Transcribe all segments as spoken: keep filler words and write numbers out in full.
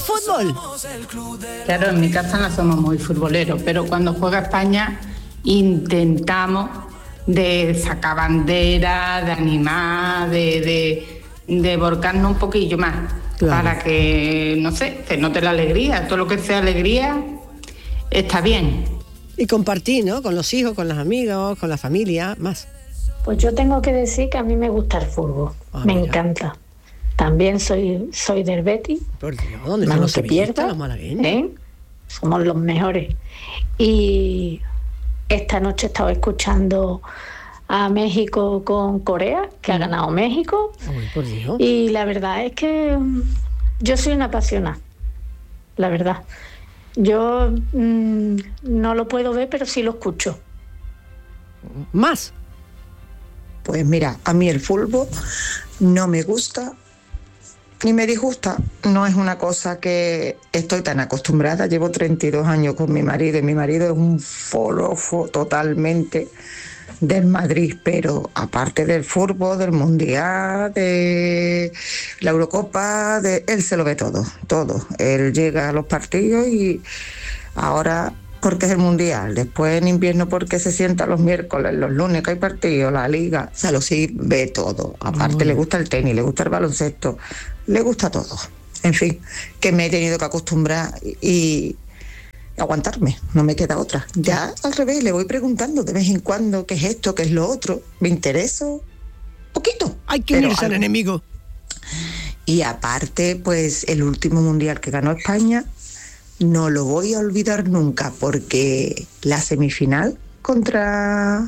fútbol. Claro, en mi casa no somos muy futboleros, pero cuando juega España intentamos de sacar bandera, de animar, de, de, de volcarnos un poquillo más, claro, para que, no sé, se note la alegría. Todo lo que sea alegría está bien. Y compartir, ¿no? Con los hijos, con los amigos, con la familia, más. Pues yo tengo que decir que a mí me gusta el fútbol, ah, me mira. encanta. También soy soy del Betis. Por Dios, ¿dónde no están se pierda, los malagueños? ¿eh? Somos los mejores. Y esta noche he estado escuchando a México con Corea, que ha ganado México. Ay, por Dios. Y la verdad es que yo soy una apasionada, la verdad. Yo mmm, no lo puedo ver, pero sí lo escucho. ¿Más? Pues mira, a mí el fútbol no me gusta ni me disgusta. No es una cosa que estoy tan acostumbrada. Llevo treinta y dos años con mi marido y mi marido es un forofo totalmente del Madrid, pero aparte del fútbol, del Mundial, de la Eurocopa, de, él se lo ve todo, todo. Él llega a los partidos y ahora porque es el Mundial, después en invierno porque se sienta los miércoles, los lunes que hay partidos, la Liga, se lo sí ve todo. Aparte le gusta el tenis, le gusta el baloncesto, le gusta todo. En fin, que me he tenido que acostumbrar y aguantarme, no me queda otra. Ya al revés, le voy preguntando de vez en cuando qué es esto, qué es lo otro, me interesa poquito. Hay que unirse al enemigo. Y aparte, pues el último Mundial que ganó España, no lo voy a olvidar nunca, porque la semifinal contra...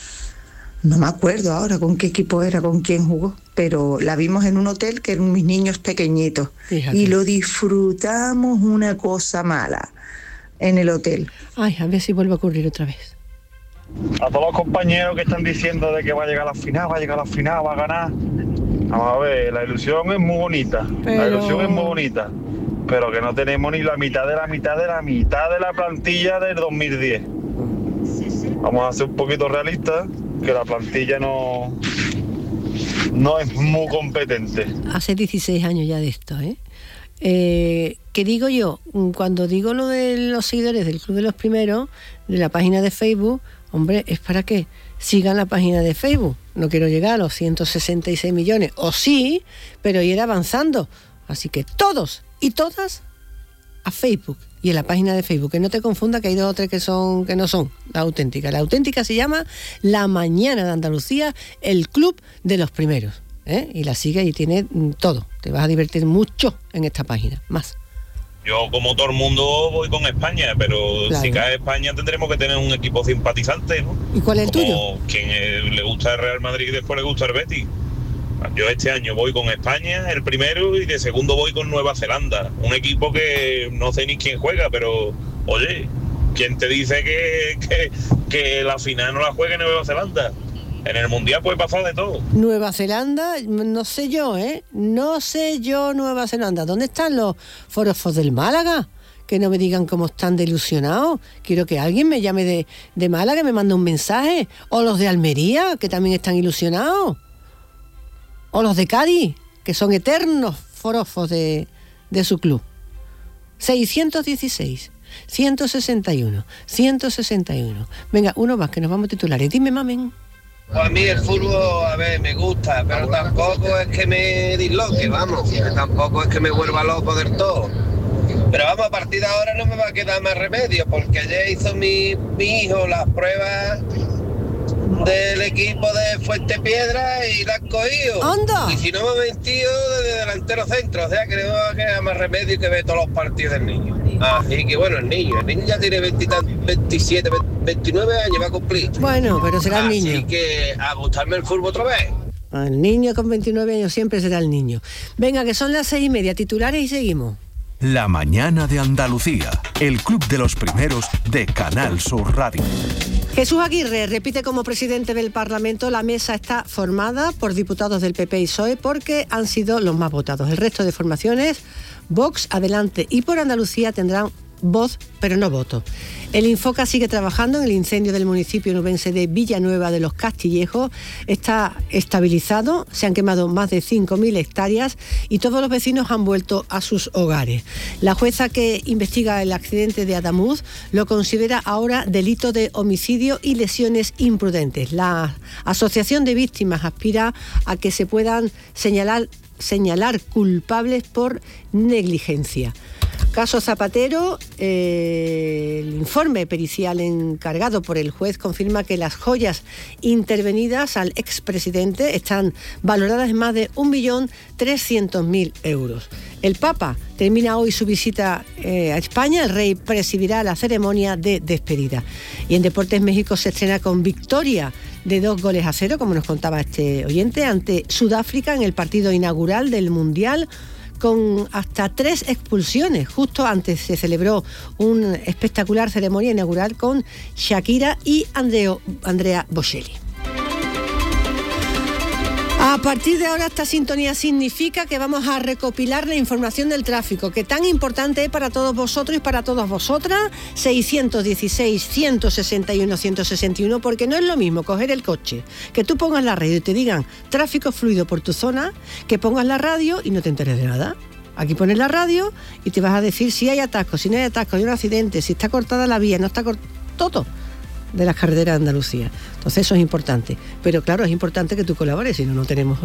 No me acuerdo ahora con qué equipo era, con quién jugó, pero la vimos en un hotel que eran mis niños pequeñitos. Fíjate. Y lo disfrutamos una cosa mala en el hotel. Ay, a ver si vuelve a ocurrir otra vez. A todos los compañeros que están diciendo de que va a llegar a la final, va a llegar a la final, va a ganar. Vamos a ver, la ilusión es muy bonita, pero... la ilusión es muy bonita. Pero que no tenemos ni la mitad de la mitad de la mitad de la plantilla del dos mil diez. Vamos a ser un poquito realistas, que la plantilla no, no es muy competente. Hace dieciséis años ya de esto, ¿eh? Eh, ¿Qué digo yo? Cuando digo lo de los seguidores del Club de los Primeros, de la página de Facebook, hombre, es para que sigan la página de Facebook. No quiero llegar a los ciento sesenta y seis millones, o sí, pero ir avanzando. Así que todos y todas a Facebook y en la página de Facebook, que no te confunda que hay dos o tres que son que no son la auténtica. La auténtica se llama La Mañana de Andalucía, el Club de los Primeros, ¿eh? Y la sigue y tiene todo. Te vas a divertir mucho en esta página, más. Yo, como todo el mundo, voy con España, pero claro, si cae España tendremos que tener un equipo simpatizante, ¿no? ¿Y cuál es el como tuyo? Quien eh, le gusta el Real Madrid y después le gusta el Betis. Yo este año voy con España, el primero, y de segundo voy con Nueva Zelanda. Un equipo que no sé ni quién juega, pero, oye, ¿quién te dice que, que, que la final no la juegue Nueva Zelanda? En el Mundial puede pasar de todo. Nueva Zelanda, no sé yo, ¿eh? No sé yo, Nueva Zelanda. ¿Dónde están los forofos del Málaga? Que no me digan cómo están de ilusionados. Quiero que alguien me llame de, de Málaga, me mande un mensaje. O los de Almería, que también están ilusionados. O los de Cádiz, que son eternos forofos de, de su club. seiscientos dieciséis, ciento sesenta y uno, ciento sesenta y uno. Venga, uno más, que nos vamos a titulares. Dime, mamen. Pues a mí el fútbol, a ver, me gusta, pero tampoco es que me disloque, vamos, que tampoco es que me vuelva loco del todo. Pero vamos, a partir de ahora no me va a quedar más remedio, porque ayer hizo mi, mi hijo las pruebas del equipo de Fuentepiedra y la han cogido. ¡Anda! Y si no me he metido desde delantero centro, o sea que no me va a quedar más remedio que ver todos los partidos del niño. Así que bueno, el niño, el niño ya tiene veinte, veintisiete, veintinueve años, va a cumplir. Bueno, pero será el niño. Así que a gustarme el fútbol otra vez. El niño con veintinueve años siempre será el niño. Venga, que son las seis y media, titulares y seguimos. La Mañana de Andalucía, el Club de los Primeros de Canal Sur Radio. Jesús Aguirre repite como presidente del Parlamento. La mesa está formada por diputados del P P y P S O E porque han sido los más votados. El resto de formaciones, Vox, Adelante y Por Andalucía, tendrán voz, pero no voto. El Infoca sigue trabajando en el incendio del municipio nubense de Villanueva de los Castillejos. Está estabilizado, se han quemado más de cinco mil hectáreas y todos los vecinos han vuelto a sus hogares. La jueza que investiga el accidente de Adamuz lo considera ahora delito de homicidio y lesiones imprudentes. La Asociación de Víctimas aspira a que se puedan señalar, señalar culpables por negligencia. Caso Zapatero, eh, el informe pericial encargado por el juez confirma que las joyas intervenidas al expresidente están valoradas en más de un millón trescientos mil euros. El Papa termina hoy su visita eh, a España. El rey presidirá la ceremonia de despedida. Y en Deportes México se estrena con victoria de dos goles a cero, como nos contaba este oyente, ante Sudáfrica en el partido inaugural del Mundial, con hasta tres expulsiones. Justo antes se celebró una espectacular ceremonia inaugural con Shakira y Andreo, Andrea Bocelli. A partir de ahora esta sintonía significa que vamos a recopilar la información del tráfico, que tan importante es para todos vosotros y para todas vosotras. Seiscientos dieciséis, ciento sesenta y uno, ciento sesenta y uno, porque no es lo mismo coger el coche, que tú pongas la radio y te digan tráfico fluido por tu zona, que pongas la radio y no te enteres de nada. Aquí pones la radio y te vas a decir si hay atasco, si no hay atasco, hay un accidente, si está cortada la vía, no está cortada, todo de las carreteras de Andalucía. Entonces eso es importante, pero claro, es importante que tú colabores, si no, no tenemos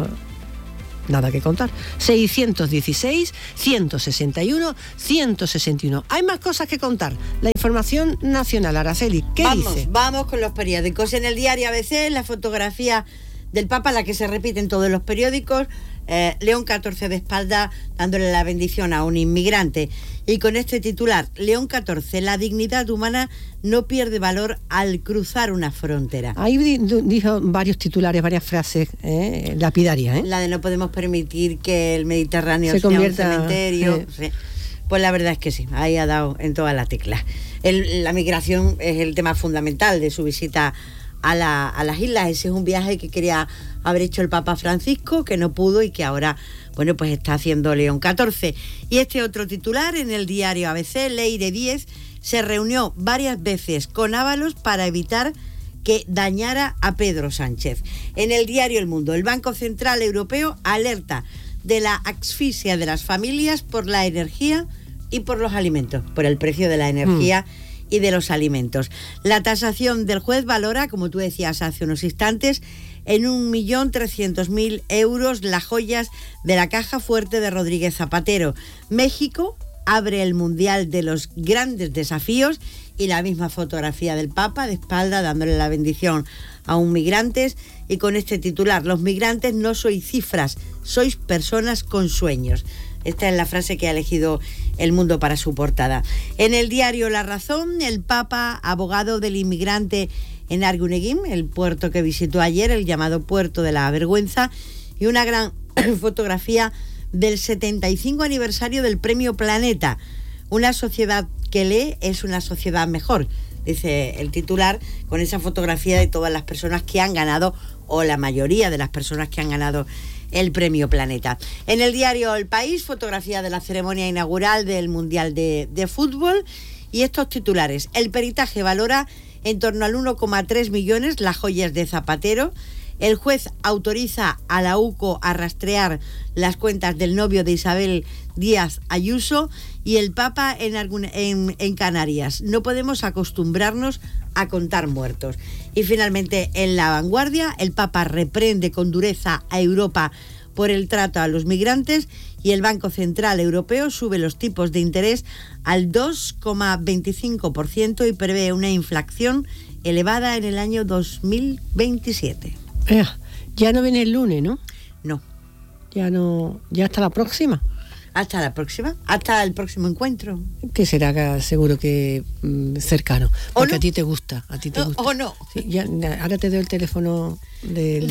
nada que contar. Seiscientos dieciséis, ciento sesenta y uno, ciento sesenta y uno. Hay más cosas que contar. La información nacional, Araceli, ¿qué vamos, dice? Vamos con los periódicos. En el diario A B C, la fotografía del Papa, la que se repite en todos los periódicos. Eh, León catorce de espalda dándole la bendición a un inmigrante, y con este titular: León catorce, la dignidad humana no pierde valor al cruzar una frontera. Ahí dijo varios titulares, varias frases eh, lapidarias, ¿eh? La de no podemos permitir que el Mediterráneo se sea convierta, un cementerio. eh. Sí. Pues la verdad es que sí, ahí ha dado en todas las teclas. El, la migración es el tema fundamental de su visita a, la, a las islas. Ese es un viaje que quería haber hecho el Papa Francisco, que no pudo y que ahora, bueno, pues está haciendo León catorce. Y este otro titular en el diario A B C: Leire Díez se reunió varias veces con Ábalos para evitar que dañara a Pedro Sánchez. En el diario El Mundo, el Banco Central Europeo alerta de la asfixia de las familias por la energía y por los alimentos, por el precio de la energía mm. y de los alimentos. La tasación del juez valora, como tú decías hace unos instantes, en un millón trescientos mil euros las joyas de la caja fuerte de Rodríguez Zapatero. México abre el Mundial de los grandes desafíos, y la misma fotografía del Papa de espalda dándole la bendición a un migrantes, y con este titular: los migrantes no sois cifras, sois personas con sueños. Esta es la frase que ha elegido El Mundo para su portada. En el diario La Razón, el Papa, abogado del inmigrante en Arguineguín, el puerto que visitó ayer, el llamado Puerto de la Vergüenza, y una gran fotografía del setenta y cinco aniversario del Premio Planeta. Una sociedad que lee es una sociedad mejor, dice el titular, con esa fotografía de todas las personas que han ganado, o la mayoría de las personas que han ganado el Premio Planeta. En el diario El País, fotografía de la ceremonia inaugural del Mundial de, de Fútbol, y estos titulares: el peritaje valora en torno al uno coma tres millones las joyas de Zapatero. El juez autoriza a la U C O a rastrear las cuentas del novio de Isabel Díaz Ayuso. Y el Papa en, en, en Canarias: no podemos acostumbrarnos a contar muertos. Y finalmente, en La Vanguardia, el Papa reprende con dureza a Europa por el trato a los migrantes, y el Banco Central Europeo sube los tipos de interés al dos coma veinticinco por ciento y prevé una inflación elevada en el año dos mil veintisiete. Eh, ya no viene el lunes, ¿no? No. Ya no, ya hasta la próxima. Hasta la próxima, hasta el próximo encuentro. Que será seguro que mmm, cercano, porque no? a ti te gusta, a ti te gusta. O no. Sí, ya, ahora te doy el teléfono del,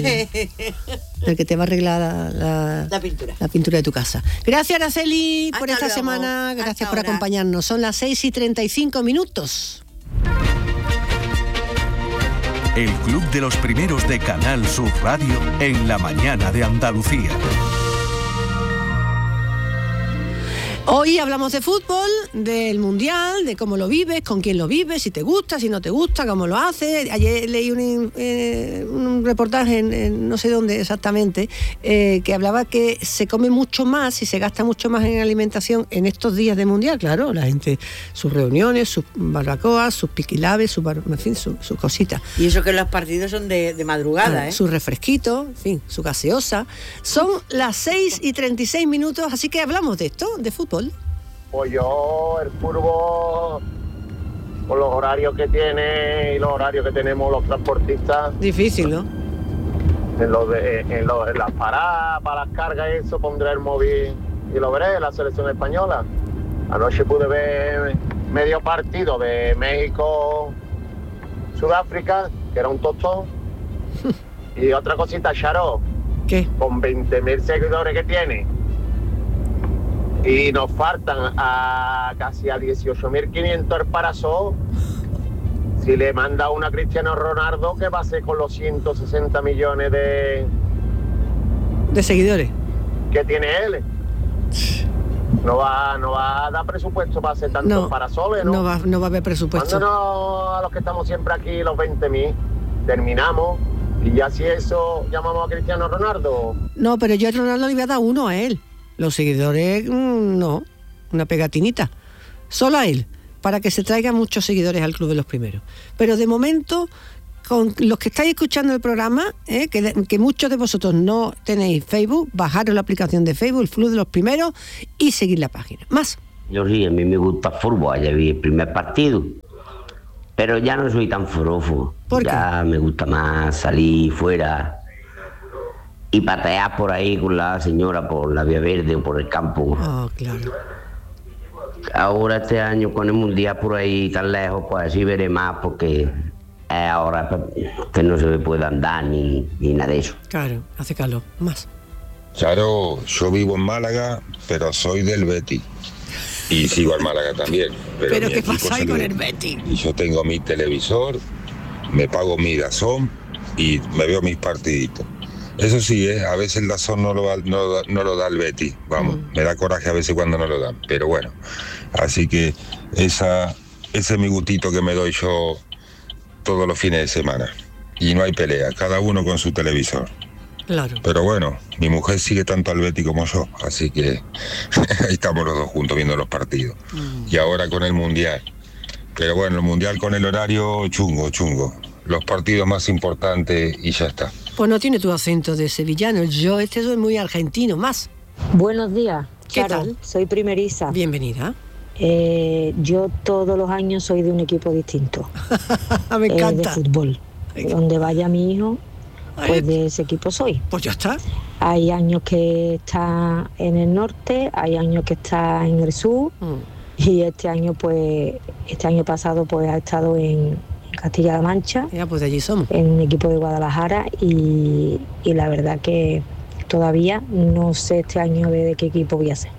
del que te va a arreglar la, la, la pintura. La pintura de tu casa. Gracias, Araceli, hasta por esta luego. semana. Gracias hasta por ahora. acompañarnos. Son las seis y treinta y cinco minutos. El Club de los Primeros de Canal Sur Radio en la mañana de Andalucía. Hoy hablamos de fútbol, del Mundial, de cómo lo vives, con quién lo vives, si te gusta, si no te gusta, cómo lo haces. Ayer leí un, eh, un reportaje en, en no sé dónde exactamente, eh, que hablaba que se come mucho más y se gasta mucho más en alimentación en estos días de Mundial. Claro, la gente, sus reuniones, sus barbacoas, sus piquilabes, sus, en fin, sus, sus cositas. Y eso que los partidos son de, de madrugada, ah, ¿eh? Su refresquito, en fin, su gaseosa. Son las seis y treinta y seis minutos, así que hablamos de esto, de fútbol. Pues yo, el fútbol, con los horarios que tiene y los horarios que tenemos los transportistas. Difícil, ¿no? En, los de, en, los, en las paradas, para las cargas, eso, pondré el móvil y lo veré, la selección española. Anoche pude ver medio partido de México, Sudáfrica, que era un tostón. Y otra cosita, Charo. ¿Qué? Con veinte mil seguidores que tiene. Y nos faltan a casi a dieciocho mil quinientos el Parasol. Si le manda una a Cristiano Ronaldo, ¿qué va a hacer con los ciento sesenta millones de... de seguidores que tiene él? No va, no va a dar presupuesto para hacer tantos no, parasoles, ¿no? No va, no va a haber presupuesto. Mándanos a los que estamos siempre aquí los veinte mil, terminamos. Y ya si eso llamamos a Cristiano Ronaldo. No, pero yo a Ronaldo le voy a dar uno a él. Los seguidores, mmm, no, una pegatinita. Solo a él, para que se traigan muchos seguidores al Club de los Primeros. Pero de momento, con los que estáis escuchando el programa, eh, que, que muchos de vosotros no tenéis Facebook, bajaros la aplicación de Facebook, el Club de los Primeros, y seguir la página. Más. Yo sí, a mí me gusta el fútbol, ayer vi el primer partido, pero ya no soy tan forofo. ¿Por ya qué? Me gusta más salir fuera y patear por ahí con la señora por la vía verde o por el campo. Ah, oh, claro. Ahora este año con el mundial por ahí tan lejos, pues sí veré más porque eh, ahora que no se puede andar ni, ni nada de eso. Claro, hace calor. Más. Claro, yo vivo en Málaga, pero soy del Betis. Y sigo al Málaga también. Pero, ¿Pero qué equipo pasa ahí es con el- el Betis? Y yo tengo mi televisor, me pago mi DAZN y me veo mis partiditos. Eso sí, ¿eh? A veces el DAZN no lo, da- no, da- no lo da el Betis, vamos, Mm. me da coraje a veces cuando no lo dan, pero bueno. Así que esa, ese es mi gustito que me doy yo todos los fines de semana. Y no hay pelea, cada uno con su televisor. Claro. Pero bueno, mi mujer sigue tanto al Betis como yo, así que ahí estamos los dos juntos viendo los partidos. Y ahora con el Mundial. Pero bueno, el Mundial con el horario chungo, chungo. Los partidos más importantes y ya está. Pues no tiene tu acento de sevillano. Yo este soy muy argentino. Más. Buenos días, ¿Qué Charo. tal? Soy primeriza. Bienvenida. Eh, yo todos los años soy de un equipo distinto. Me eh, encanta. de fútbol. Donde vaya mi hijo, pues de ese equipo soy. Pues ya está. Hay años que está en el norte, hay años que está en el sur. Y este año, pues, este año pasado, pues ha estado en Castilla-La Mancha. Ya, pues de allí somos. En un equipo de Guadalajara y, y la verdad que todavía no sé este año de, de qué equipo voy a ser.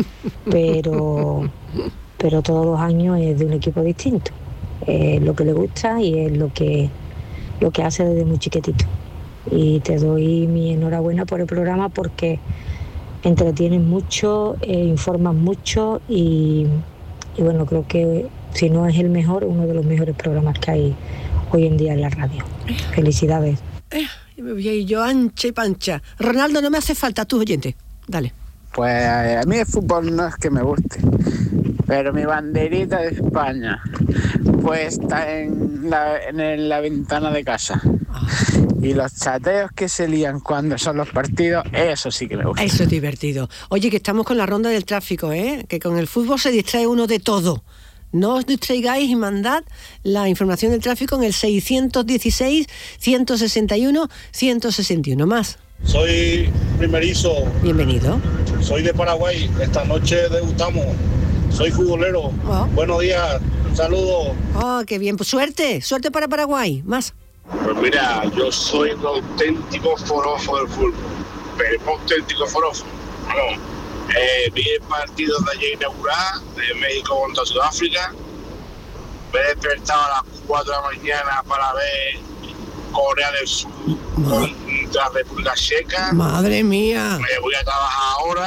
Pero, pero todos los años es de un equipo distinto. Es lo que le gusta y es lo que, lo que hace desde muy chiquitito. Y te doy mi enhorabuena por el programa porque entretienes mucho, eh, informas mucho y, y bueno, creo que si no es el mejor, uno de los mejores programas que hay hoy en día en la radio. Felicidades. Eh, me voy a ir yo ancha y pancha. Ronaldo, no me hace falta tus oyentes. Dale. Pues a mí el fútbol no es que me guste, pero mi banderita de España pues está en la, en la ventana de casa. Y los chateos que se lían cuando son los partidos, eso sí que me gusta. Eso es divertido. Oye, que estamos con la ronda del tráfico, ¿eh? Que con el fútbol se distrae uno de todo. No os distraigáis y mandad la información del tráfico en el seiscientos dieciséis, ciento sesenta y uno, ciento sesenta y uno. Más. Soy primerizo. Bienvenido. Soy de Paraguay. Esta noche debutamos. Soy futbolero. Oh. Buenos días. Saludos. Oh, qué bien. Pues suerte. Suerte para Paraguay. Más. Pues mira, yo soy un auténtico forofo del fútbol, pero un auténtico forofo. Bueno, eh, vi el partido de ayer inaugural de México contra Sudáfrica, me he despertado a las cuatro de la mañana para ver Corea del Sur contra República Checa. Madre mía. Me voy a trabajar ahora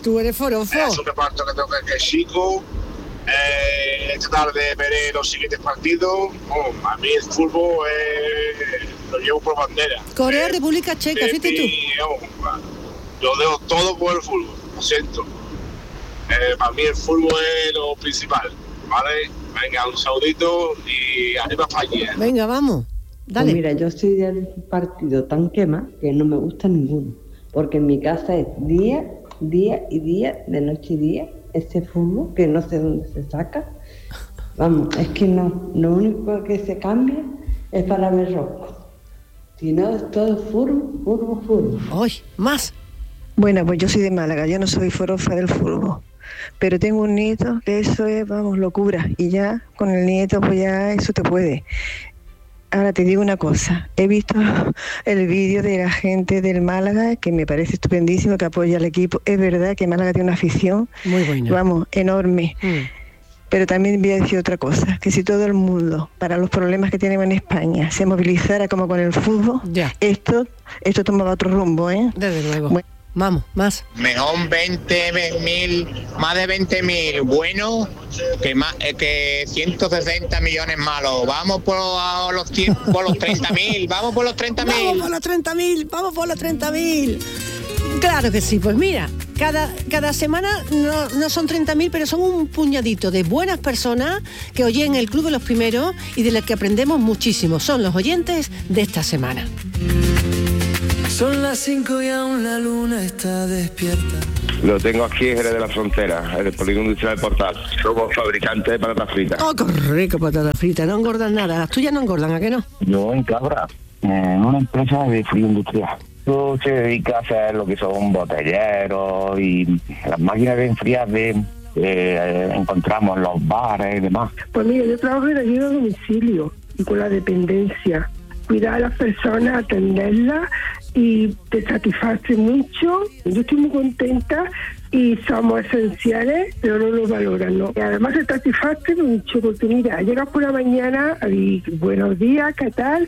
Tú eres forofo. Es un reparto que tengo que que es chico. Eh, esta tarde veré los siguientes partidos. Oh, a mí el fútbol eh, lo llevo por bandera. Corea, eh, República Checa, fíjate tú. Oh, yo dejo todo por el fútbol, lo siento. Eh, para mí el fútbol es lo principal, ¿vale? Venga, un saludito y arriba España. Venga, vamos. Dale. Pues mira, yo soy del partido tan quema que no me gusta ninguno. Porque en mi casa es día, día y día, de noche y día, ese fútbol que no sé dónde se saca. Vamos, es que no, lo único que se cambia es para ver rojo. Si no, es todo fútbol, fútbol, fútbol. ¡Ay, más! Bueno, pues yo soy de Málaga, yo no soy forofa del fútbol. Pero tengo un nieto que eso es, vamos, locura. Y ya con el nieto, pues ya eso te puede. Ahora te digo una cosa, he visto el vídeo de la gente del Málaga, que me parece estupendísimo, que apoya al equipo. Es verdad que Málaga tiene una afición, muy buena, vamos, enorme. Mm. Pero también voy a decir otra cosa, que si todo el mundo, para los problemas que tenemos en España, se movilizara como con el fútbol, ya. esto esto tomaba otro rumbo, ¿eh? Desde luego. Bueno. Vamos, más. Mejor veinte mil, más de veinte mil buenos que, más, eh, que ciento sesenta millones malos. Vamos por los, por los treinta mil, vamos por los treinta mil. Vamos por los treinta mil, vamos por los treinta mil. Claro que sí, pues mira, cada, cada semana no, no son treinta mil, pero son un puñadito de buenas personas que oyen el Club de los Primeros y de las que aprendemos muchísimo. Son los oyentes de esta semana. Son las cinco y aún la luna está despierta. Lo tengo aquí en Jerez de la Frontera, en el Polígono Industrial Portal. Somos fabricantes de patatas fritas. ¡Oh, qué rico patatas fritas! No engordan nada. Las tuyas no engordan, ¿a qué no? Yo en Cabra, en una empresa de frío industrial. Yo se dedica a hacer lo que son botelleros y las máquinas de enfriar de... Eh, encontramos en los bares y demás. Pues mira, yo trabajo en ayuda a domicilio y con la dependencia. Cuidar a las personas, atenderlas y te satisface mucho. Yo estoy muy contenta y somos esenciales, pero no nos valoran, ¿no? Y además te satisface mucho porque mira, llegas por la mañana y buenos días, ¿qué tal?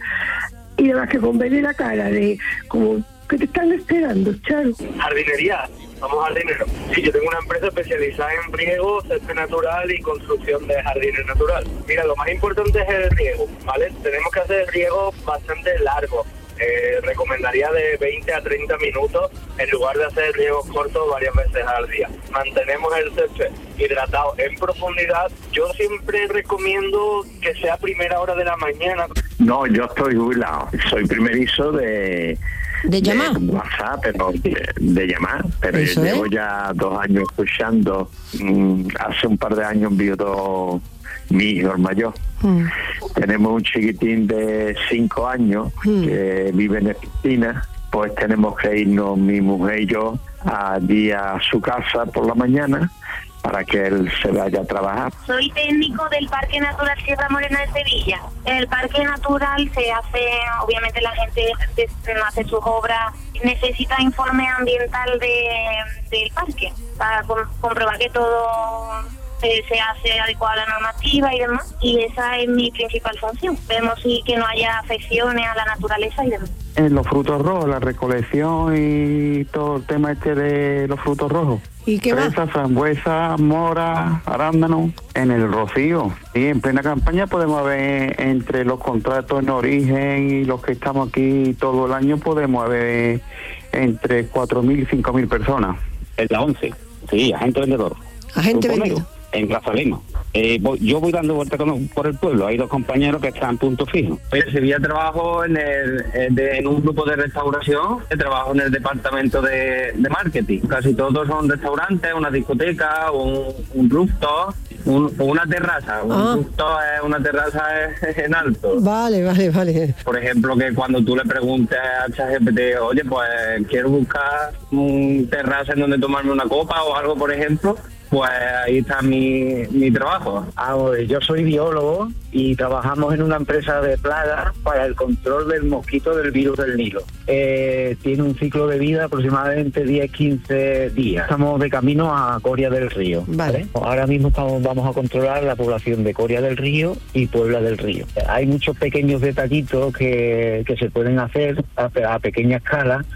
Y además que con verle la cara de como que te están esperando, Charo. Jardinería. Somos jardineros. Sí, yo tengo una empresa especializada en riego, césped natural y construcción de jardines naturales. Mira, lo más importante es el riego, ¿vale? Tenemos que hacer riego bastante largo. Eh, recomendaría de veinte a treinta minutos en lugar de hacer riegos cortos varias veces al día. Mantenemos el césped hidratado en profundidad. Yo siempre recomiendo que sea primera hora de la mañana. No, yo estoy jubilado. Soy primerizo de... ¿De llamar? De WhatsApp, pero de, de llamar, pero yo llevo ya dos años escuchando. Mm, hace un par de años vio todo mi hijo, el mayor. Mm. Tenemos un chiquitín de cinco años mm. que vive en Argentina. Pues tenemos que irnos, mi mujer y yo, allí a su casa por la mañana para que él se vaya a trabajar. Soy técnico del Parque Natural Sierra Morena de Sevilla. En el Parque Natural se hace, obviamente la gente hace sus obras, necesita informe ambiental de, del parque para com- comprobar que todo se, se hace adecuado a la normativa y demás. Y esa es mi principal función. Vemos sí, que no haya afecciones a la naturaleza y demás. En los frutos rojos, la recolección y todo el tema este de los frutos rojos. ¿Y qué más? Fresa, frambuesa, mora, arándano. En el Rocío. Y en plena campaña podemos ver entre los contratos en origen y los que estamos aquí todo el año podemos ver entre cuatro mil y cinco mil personas. En la once, sí, agente vendedor. Agente vendedor. En Plaza Lima. Eh, voy, yo voy dando vueltas por el pueblo, hay dos compañeros que están en punto fijo. En Sevilla trabajo en, el, en, de, en un grupo de restauración, trabajo en el departamento de, de marketing. Casi todos son restaurantes, una discoteca, un, un rooftop, un, una terraza. Un ah. rooftop es una terraza en alto. Vale, vale, vale. Por ejemplo, que cuando tú le preguntes a ChatGPT, oye, pues quiero buscar un terraza en donde tomarme una copa o algo, por ejemplo, pues ahí está mi, mi trabajo. Ah, yo soy biólogo y trabajamos en una empresa de plagas para el control del mosquito del virus del Nilo. Eh, tiene un ciclo de vida aproximadamente diez a quince días. Estamos de camino a Coria del Río. Vale. ¿vale? Ahora mismo estamos, vamos a controlar la población de Coria del Río y Puebla del Río. Hay muchos pequeños detallitos que, que se pueden hacer a, a pequeña escala.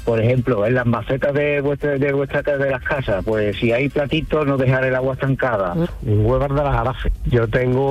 por ejemplo, en las macetas de vuestra, de vuestra de las casas, pues si hay platitos, no dejar el agua estancada. Huevas de las Arafes. Yo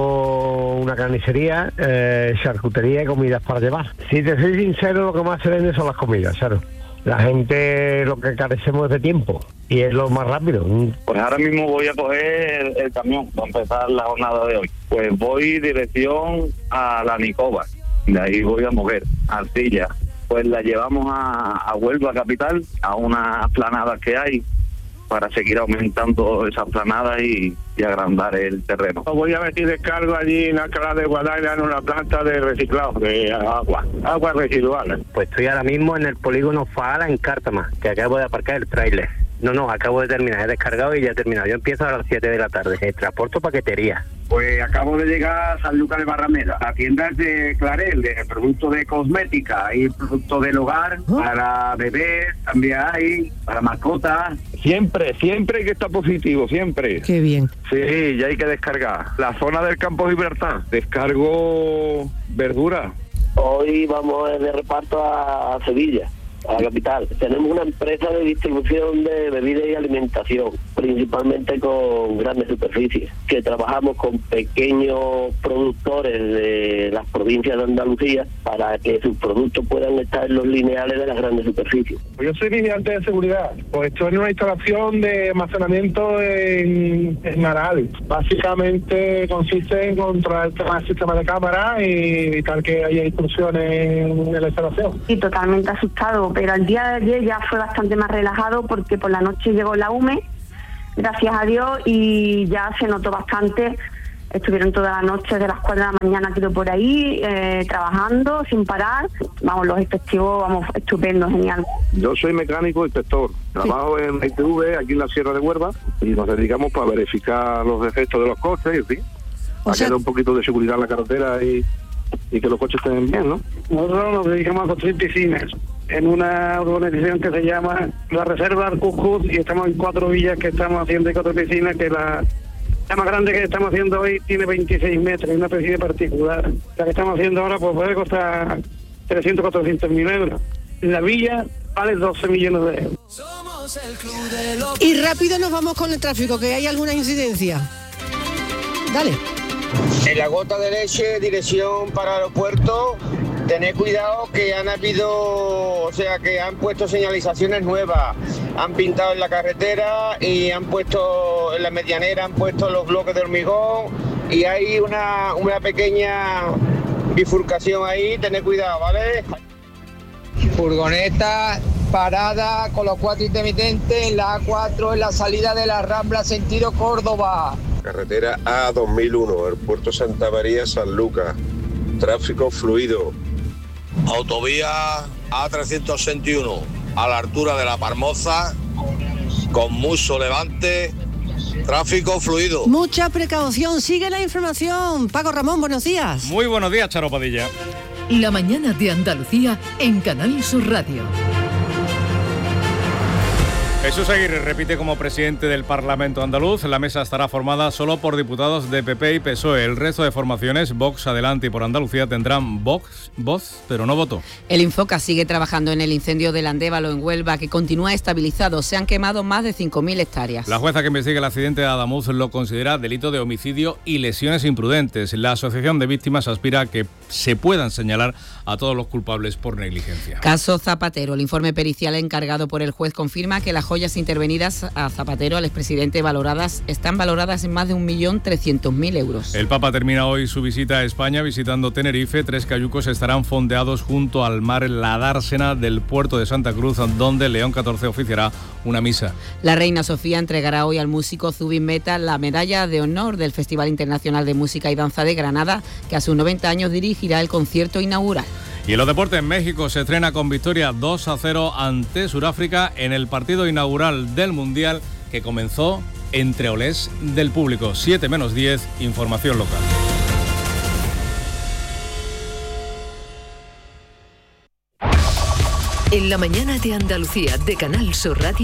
tengo una carnicería, eh, charcutería y comidas para llevar. Si te soy sincero, lo que más se vende son las comidas, claro. La gente lo que carecemos es de tiempo y es lo más rápido. Pues ahora mismo voy a coger el, el camión para empezar la jornada de hoy. Pues voy dirección a la Nicoba, de ahí voy a mover arcilla. Pues la llevamos a, a Huelva capital, a unas planadas que hay, para seguir aumentando esas planadas y, y agrandar el terreno. Voy a meter descargo allí en Alcalá de Guadaira en una planta de reciclado de agua, aguas residuales. Pues estoy ahora mismo en el polígono Faala en Cártama, que acabo de aparcar el tráiler. No, no, acabo de terminar, he descargado y ya he terminado. Yo empiezo a las siete de la tarde, el transporto paquetería. Pues acabo de llegar a San Lucas de Barrameda, a tiendas de Clarel, de productos de cosmética y productos del hogar, para bebés también hay, para mascotas. Siempre, siempre hay que estar positivo, siempre. Qué bien. Sí, ya hay que descargar. La zona del Campo Gibraltar, descargo verdura. Hoy vamos de reparto a Sevilla, a la capital. Tenemos una empresa de distribución de bebidas y alimentación, principalmente con grandes superficies, que trabajamos con pequeños productores de las provincias de Andalucía para que sus productos puedan estar en los lineales de las grandes superficies. Yo soy vigilante de seguridad, pues estoy en una instalación de almacenamiento en, en Aral. Básicamente consiste en controlar el sistema de cámara y evitar que haya intrusiones en la instalación. Sí, totalmente asustado, pero el día de ayer ya fue bastante más relajado porque por la noche llegó la U M E, gracias a Dios, y ya se notó bastante. Estuvieron toda la noche, de las cuatro de la mañana tiro por ahí, eh, trabajando sin parar. Vamos, los efectivos, vamos, estupendo, genial. Yo soy mecánico inspector, trabajo sí. en la I T V, aquí en la Sierra de Huelva, y nos dedicamos para verificar los defectos de los coches, y sí, para que haya un poquito de seguridad en la carretera y, y que los coches estén bien, ¿no? Nosotros nos dedicamos a construir piscinas en una urbanización que se llama la Reserva Arcujut, y estamos en cuatro villas que estamos haciendo, y cuatro piscinas que la... La más grande que estamos haciendo hoy tiene veintiséis metros, es una piscina particular. La que estamos haciendo ahora pues puede costar trescientos, cuatrocientos mil euros. La villa vale doce millones de euros. Y rápido nos vamos con el tráfico, que hay alguna incidencia. Dale. En la Gota de Leche, dirección para el aeropuerto, tened cuidado que han habido, o sea, que han puesto señalizaciones nuevas, han pintado en la carretera y han puesto en la medianera, han puesto los bloques de hormigón y hay una, una pequeña bifurcación ahí, tened cuidado, ¿vale? Furgoneta parada con los cuatro intermitentes en la A cuatro en la salida de la Rambla sentido Córdoba. Carretera A dos mil uno, Aeropuerto Santa María, San Lucas. Tráfico fluido. Autovía A trescientos veintiuno, a la altura de La Parmoza, con mucho levante, tráfico fluido. Mucha precaución, sigue la información. Paco Ramón, buenos días. Muy buenos días, Charo Padilla. La mañana de Andalucía en Canal Sur Radio. Jesús Aguirre repite como presidente del Parlamento andaluz. La mesa estará formada solo por diputados de P P y P S O E. El resto de formaciones, Vox, Adelante y Por Andalucía, tendrán Vox, voz, pero no voto. El Infoca sigue trabajando en el incendio del Andévalo en Huelva, que continúa estabilizado. Se han quemado más de cinco mil hectáreas. La jueza que investiga el accidente de Adamuz lo considera delito de homicidio y lesiones imprudentes. La Asociación de Víctimas aspira a que se puedan señalar a todos los culpables por negligencia. Caso Zapatero. El informe pericial encargado por el juez confirma que las joyas intervenidas a Zapatero, al expresidente, valoradas están valoradas en más de un millón trescientos mil euros. El Papa termina hoy su visita a España visitando Tenerife. Tres cayucos estarán fondeados junto al mar en la dársena del puerto de Santa Cruz, donde León catorce oficiará una misa. La reina Sofía entregará hoy al músico Zubin Mehta la medalla de honor del Festival Internacional de Música y Danza de Granada, que a sus noventa años dirigirá el concierto inaugural. Y en los deportes, en México se estrena con victoria dos a cero ante Sudáfrica en el partido inaugural del Mundial, que comenzó entre olés del público. siete menos diez, información local. En la mañana de Andalucía de Canal Sur Radio,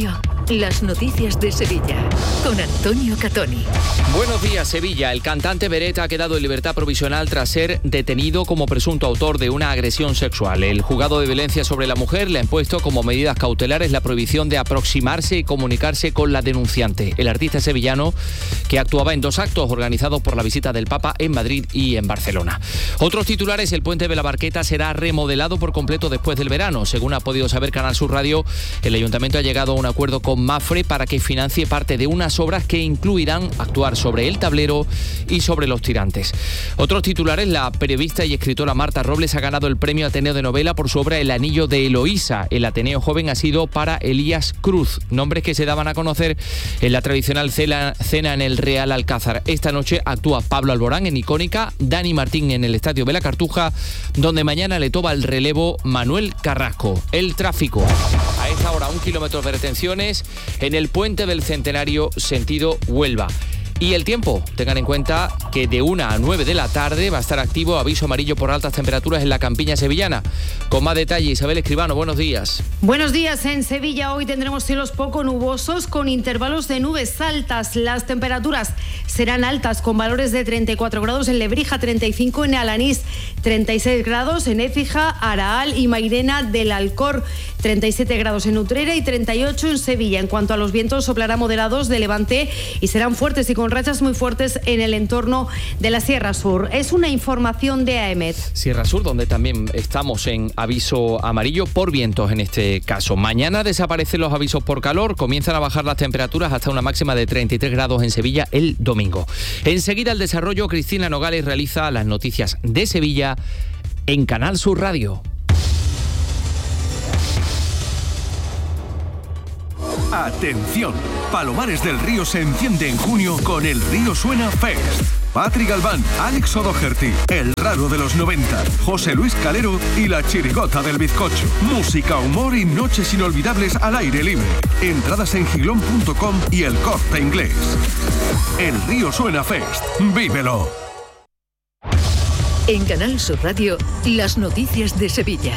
las noticias de Sevilla, con Antonio Catoni. Buenos días, Sevilla. El cantante Beret ha quedado en libertad provisional tras ser detenido como presunto autor de una agresión sexual. El juzgado de violencia sobre la mujer le ha impuesto como medidas cautelares la prohibición de aproximarse y comunicarse con la denunciante. El artista sevillano, que actuaba en dos actos organizados por la visita del Papa en Madrid y en Barcelona. Otros titulares: el puente de la Barqueta será remodelado por completo después del verano. Según ha podido saber Canal Sur Radio, el Ayuntamiento ha llegado a un acuerdo con Mafre para que financie parte de unas obras que incluirán actuar sobre el tablero y sobre los tirantes. Otros titulares: la periodista y escritora Marta Robles ha ganado el premio Ateneo de Novela por su obra El anillo de Eloísa. El Ateneo joven ha sido para Elías Cruz, nombres que se daban a conocer en la tradicional cena, cena en el Real Alcázar. Esta noche actúa Pablo Alborán en Icónica, Dani Martín en el Estadio de la Cartuja, donde mañana le toma el relevo Manuel Carrasco. El tráfico. A esta hora, un kilómetro de retenciones en el puente del Centenario, sentido Huelva. Y el tiempo, tengan en cuenta que de una a nueve de la tarde va a estar activo aviso amarillo por altas temperaturas en la campiña sevillana. Con más detalle, Isabel Escribano, buenos días. Buenos días. En Sevilla hoy tendremos cielos poco nubosos con intervalos de nubes altas. Las temperaturas serán altas con valores de treinta y cuatro grados en Lebrija, treinta y cinco en Alanís, treinta y seis grados en Écija, Araal y Mairena del Alcor, treinta y siete grados en Utrera y treinta y ocho en Sevilla. En cuanto a los vientos, soplará moderados de levante y serán fuertes y con rachas muy fuertes en el entorno de la Sierra Sur. Es una información de A E M E T. Sierra Sur, donde también estamos en aviso amarillo por vientos en este caso. Mañana desaparecen los avisos por calor, comienzan a bajar las temperaturas hasta una máxima de treinta y tres grados en Sevilla el domingo. Enseguida el desarrollo, Cristina Nogales realiza las noticias de Sevilla en Canal Sur Radio. Atención, Palomares del Río se enciende en junio con el Río Suena Fest. Patri Galván, Alex O'Doherty, El Raro de los noventa, José Luis Calero y La Chirigota del Bizcocho. Música, humor y noches inolvidables al aire libre. Entradas en giglón punto com y El Corte Inglés. El Río Suena Fest. ¡Vívelo! En Canal Sur Radio, las noticias de Sevilla.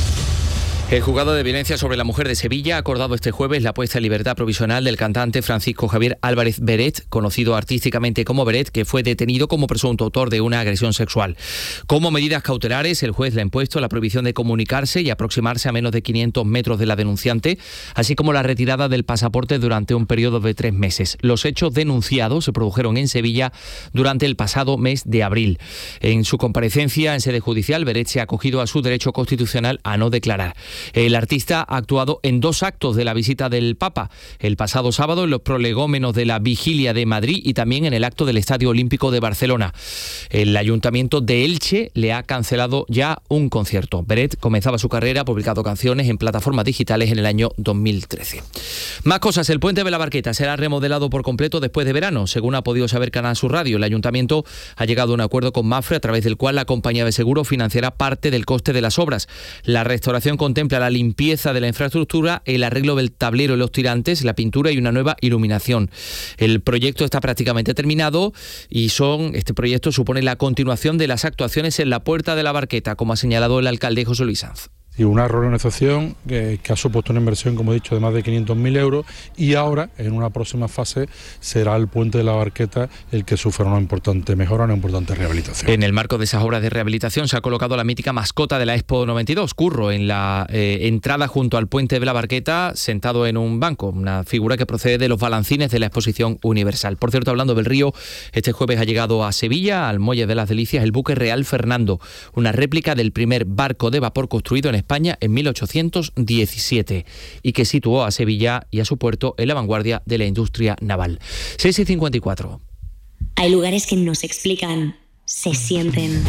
El juzgado de violencia sobre la mujer de Sevilla ha acordado este jueves la puesta en libertad provisional del cantante Francisco Javier Álvarez Beret, conocido artísticamente como Beret, que fue detenido como presunto autor de una agresión sexual. Como medidas cautelares, el juez le ha impuesto la prohibición de comunicarse y aproximarse a menos de quinientos metros de la denunciante, así como la retirada del pasaporte durante un periodo de tres meses. Los hechos denunciados se produjeron en Sevilla durante el pasado mes de abril. En su comparecencia en sede judicial, Beret se ha acogido a su derecho constitucional a no declarar. El artista ha actuado en dos actos de la visita del Papa, el pasado sábado en los prolegómenos de la Vigilia de Madrid y también en el acto del Estadio Olímpico de Barcelona. El Ayuntamiento de Elche le ha cancelado ya un concierto. Beret comenzaba su carrera, ha publicado canciones en plataformas digitales en el año dos mil trece. Más cosas, el puente de la Barqueta será remodelado por completo después de verano. Según ha podido saber Canal Sur Radio, el Ayuntamiento ha llegado a un acuerdo con Mafre a través del cual la compañía de seguro financiará parte del coste de las obras. La restauración contempla la limpieza de la infraestructura, el arreglo del tablero y los tirantes, la pintura y una nueva iluminación. El proyecto está prácticamente terminado y son este proyecto supone la continuación de las actuaciones en la Puerta de la Barqueta, como ha señalado el alcalde José Luis Sanz. Y una reorganización que, que ha supuesto una inversión, como he dicho, de más de quinientos mil euros, y ahora, en una próxima fase, será el puente de la Barqueta el que sufra una importante mejora, una importante rehabilitación. En el marco de esas obras de rehabilitación se ha colocado la mítica mascota de la Expo noventa y dos, Curro, en la eh, entrada junto al puente de la Barqueta, sentado en un banco, una figura que procede de los balancines de la Exposición Universal. Por cierto, hablando del río, este jueves ha llegado a Sevilla, al Muelle de las Delicias, el buque Real Fernando, una réplica del primer barco de vapor construido en España en mil ochocientos diecisiete y que situó a Sevilla y a su puerto en la vanguardia de la industria naval. seis y cincuenta y cuatro. Hay lugares que no se explican, se sienten.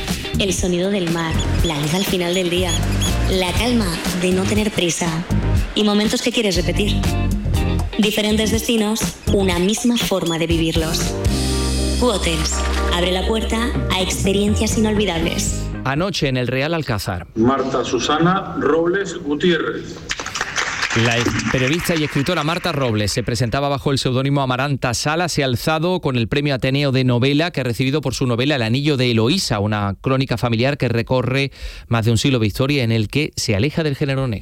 El sonido del mar, la luz al final del día, la calma de no tener prisa y momentos que quieres repetir. Diferentes destinos, una misma forma de vivirlos. Q-Hotels abre la puerta a experiencias inolvidables. Anoche en el Real Alcázar. Marta Susana Robles Gutiérrez. La periodista y escritora Marta Robles se presentaba bajo el seudónimo Amaranta Sala. Se ha alzado con el premio Ateneo de Novela que ha recibido por su novela El anillo de Eloísa, una crónica familiar que recorre más de un siglo de historia en el que se aleja del género negro.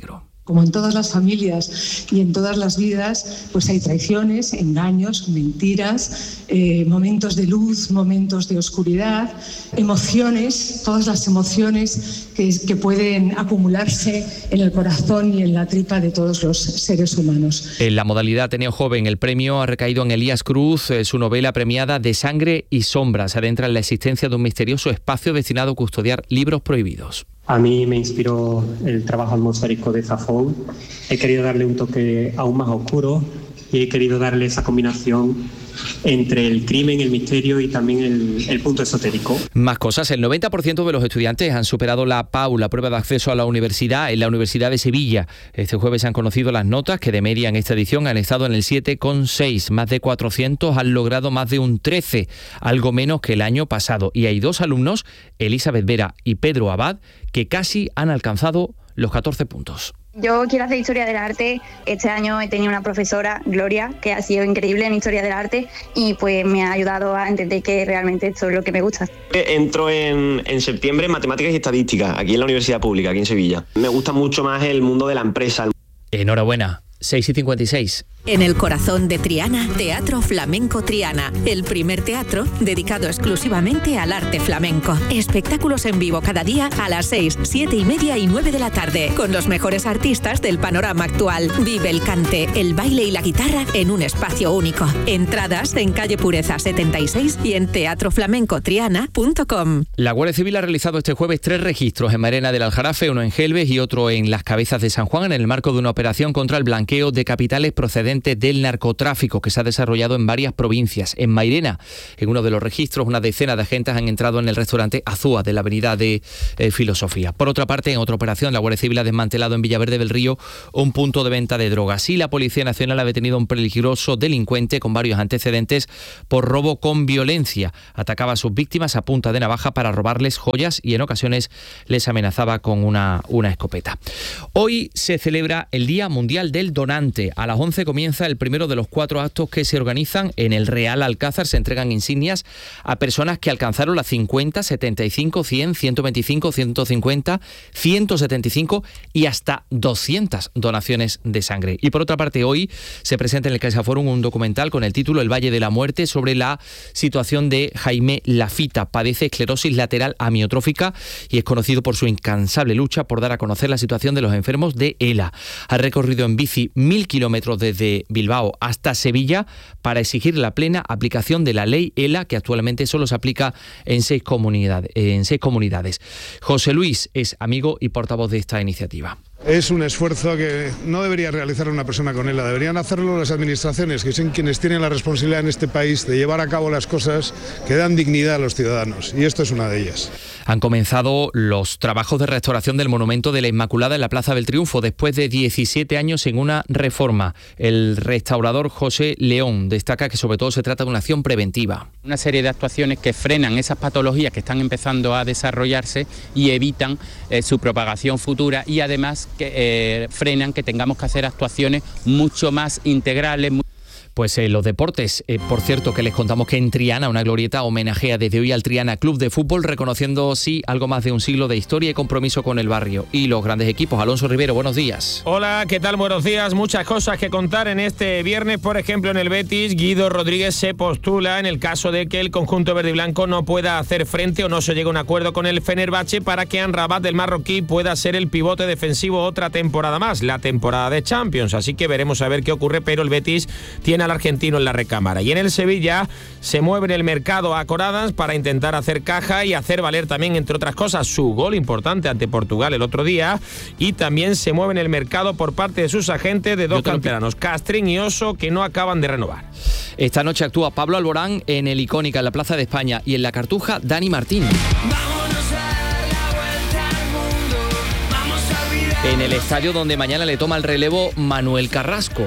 Como en todas las familias y en todas las vidas, pues hay traiciones, engaños, mentiras, eh, momentos de luz, momentos de oscuridad, emociones, todas las emociones que, que pueden acumularse en el corazón y en la tripa de todos los seres humanos. En la modalidad Ateneo Joven, el premio ha recaído en Elías Cruz. Su novela premiada De sangre y sombra se adentra en la existencia de un misterioso espacio destinado a custodiar libros prohibidos. A mí me inspiró el trabajo atmosférico de Zafón. He querido darle un toque aún más oscuro y he querido darle esa combinación entre el crimen, el misterio y también el, el punto esotérico. Más cosas. El noventa por ciento de los estudiantes han superado la P A U, la prueba de acceso a la universidad, en la Universidad de Sevilla. Este jueves se han conocido las notas, que de media en esta edición han estado en el siete coma seis. Más de cuatrocientos han logrado más de un trece, algo menos que el año pasado. Y hay dos alumnos, Elizabeth Vera y Pedro Abad, que casi han alcanzado los catorce puntos. Yo quiero hacer Historia del Arte. Este año he tenido una profesora, Gloria, que ha sido increíble en Historia del Arte y pues me ha ayudado a entender que realmente esto es lo que me gusta. Entro en, en septiembre en Matemáticas y Estadística, aquí en la Universidad Pública, aquí en Sevilla. Me gusta mucho más el mundo de la empresa. Enhorabuena. seis y cincuenta y seis. En el corazón de Triana, Teatro Flamenco Triana, el primer teatro dedicado exclusivamente al arte flamenco. Espectáculos en vivo cada día a las seis, siete y media y nueve de la tarde, con los mejores artistas del panorama actual. Vive el cante, el baile y la guitarra en un espacio único. Entradas en calle Pureza setenta y seis y en teatro flamenco triana punto com. La Guardia Civil ha realizado este jueves tres registros en Mairena del Aljarafe, uno en Gelbes y otro en Las Cabezas de San Juan, en el marco de una operación contra el blanqueo de capitales procedentes del narcotráfico que se ha desarrollado en varias provincias. En Mairena, en uno de los registros, una decena de agentes han entrado en el restaurante Azúa de la avenida de eh, Filosofía. Por otra parte, en otra operación, la Guardia Civil ha desmantelado en Villaverde del Río un punto de venta de drogas. Y la Policía Nacional ha detenido a un peligroso delincuente con varios antecedentes por robo con violencia. Atacaba a sus víctimas a punta de navaja para robarles joyas y en ocasiones les amenazaba con una, una escopeta. Hoy se celebra el Día Mundial del Donante. A las once comienza el primero de los cuatro actos que se organizan en el Real Alcázar. Se entregan insignias a personas que alcanzaron las cincuenta, setenta y cinco, cien, ciento veinticinco, ciento cincuenta, ciento setenta y cinco y hasta doscientas donaciones de sangre. Y por otra parte, hoy se presenta en el CaixaForum un documental con el título El Valle de la Muerte, sobre la situación de Jaime Lafita. Padece esclerosis lateral amiotrófica y es conocido por su incansable lucha por dar a conocer la situación de los enfermos de ELA. Ha recorrido en bici mil kilómetros desde Bilbao hasta Sevilla para exigir la plena aplicación de la ley ELA, que actualmente solo se aplica en seis comunidades. En seis comunidades. José Luis es amigo y portavoz de esta iniciativa. Es un esfuerzo que no debería realizar una persona con ELA, deberían hacerlo las administraciones, que son quienes tienen la responsabilidad en este país de llevar a cabo las cosas que dan dignidad a los ciudadanos, y esto es una de ellas. Han comenzado los trabajos de restauración del monumento de la Inmaculada en la Plaza del Triunfo después de diecisiete años en una reforma. El restaurador José León destaca que sobre todo se trata de una acción preventiva. Una serie de actuaciones que frenan esas patologías que están empezando a desarrollarse y evitan eh, su propagación futura, y además que eh, frenan que tengamos que hacer actuaciones mucho más integrales. Pues eh, los deportes, eh, por cierto, que les contamos que en Triana una glorieta homenajea desde hoy al Triana Club de Fútbol, reconociendo sí algo más de un siglo de historia y compromiso con el barrio y los grandes equipos. Alonso Rivero, buenos días. Hola, ¿qué tal? Buenos días. Muchas cosas que contar en este viernes. Por ejemplo, en el Betis, Guido Rodríguez se postula en el caso de que el conjunto verde y blanco no pueda hacer frente o no se llegue a un acuerdo con el Fenerbahce para que Amrabat del marroquí pueda ser el pivote defensivo otra temporada más, la temporada de Champions. Así que veremos a ver qué ocurre, pero el Betis tiene al argentino en la recámara. Y en el Sevilla se mueve en el mercado a Coradas para intentar hacer caja y hacer valer también, entre otras cosas, su gol importante ante Portugal el otro día. Y también se mueve en el mercado por parte de sus agentes de dos canteranos, Castrín y Oso, que no acaban de renovar. Esta noche actúa Pablo Alborán en el Icónica, en la Plaza de España, y en la Cartuja, Dani Martín. En el estadio donde mañana le toma el relevo Manuel Carrasco.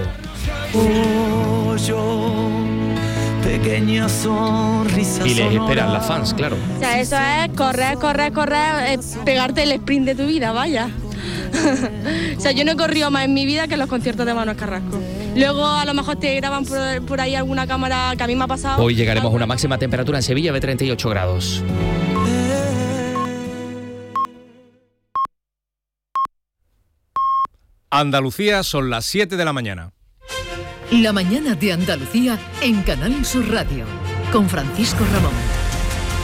Pequeña sonrisa. Y les esperan las fans, claro. O sea, eso es correr, correr, correr, es pegarte el sprint de tu vida, vaya. O sea, yo no he corrido más en mi vida que en los conciertos de Manuel Carrasco. Luego a lo mejor te graban por, por ahí alguna cámara, que a mí me ha pasado. Hoy llegaremos a una máxima temperatura en Sevilla de treinta y ocho grados. Andalucía, son las siete de la mañana. La mañana de Andalucía en Canal Sur Radio, con Francisco Ramón.